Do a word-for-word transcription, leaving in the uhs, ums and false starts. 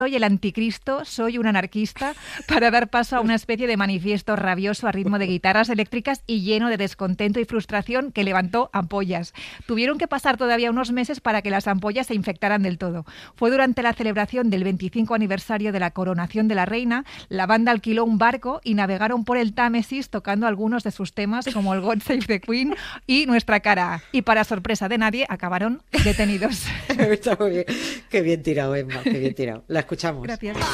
soy el anticristo, soy un anarquista, para dar paso a una especie de manifiesto rabioso a ritmo de guitarras eléctricas y lleno de descontento y frustración que levantó ampollas. Tuvieron que pasar todavía unos meses para que las ampollas se infectaran del todo. Fue durante la celebración del veinticinco aniversario de la coronación de la reina, la banda alquiló un barco y navegaron por el Támesis tocando algunos de sus temas como el God Save the Queen y Nuestra cara A. Y para sorpresa de nadie, acabaron detenidos. Está muy bien. Qué bien tirado, Emma, qué bien tirado. La escuchamos. Gracias.